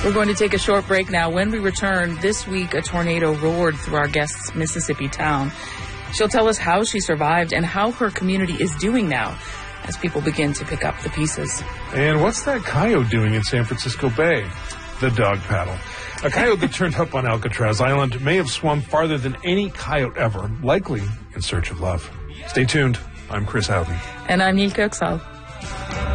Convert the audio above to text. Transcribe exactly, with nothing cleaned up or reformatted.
We're going to take a short break now. When we return, this week a tornado roared through our guest's Mississippi town. She'll tell us how she survived and how her community is doing now as people begin to pick up the pieces. And what's that coyote doing in San Francisco Bay? The dog paddle. A coyote that turned up on Alcatraz Island may have swum farther than any coyote ever, likely in search of love. Stay tuned. I'm Chris Houghton. And I'm Yilka Oksal.